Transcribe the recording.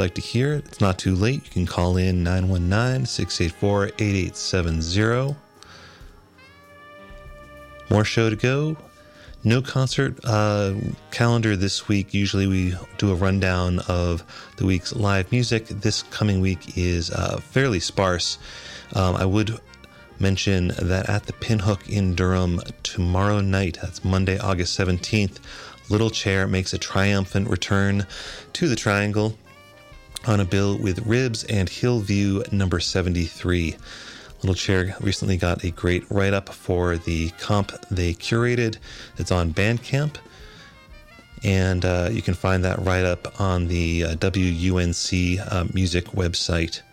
like to hear. It's not too late. You can call in 919-684-8870. More show to go. No concert calendar this week. Usually we do a rundown of the week's live music. This coming week is fairly sparse. I would mention that at the Pinhook in Durham tomorrow night, that's Monday, August 17th, Little Chair makes a triumphant return to the Triangle on a bill with Ribs and Hillview number 73. Little Chair recently got a great write-up for the comp they curated. It's on Bandcamp, and you can find that write-up on the WUNC music website.